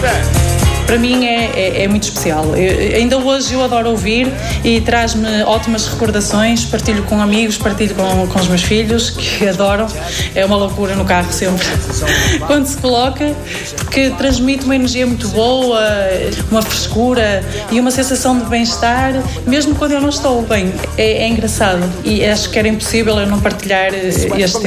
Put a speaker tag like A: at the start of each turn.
A: Para mim é muito especial. Ainda hoje eu adoro ouvir e traz-me ótimas recordações. Partilho com amigos, partilho com os meus filhos, que adoram. É uma loucura no carro sempre. Quando se coloca, porque transmite uma energia muito boa, uma frescura e uma sensação de bem-estar, mesmo quando eu não estou bem. É engraçado e acho que era impossível eu não partilhar este tempo.